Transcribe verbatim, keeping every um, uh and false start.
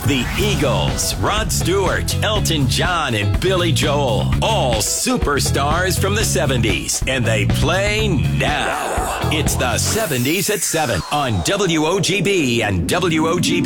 The Eagles, Rod Stewart, Elton John, and Billy Joel. All superstars from the seventies. And they play now. It's the seventies at seven on W O G B and W O G B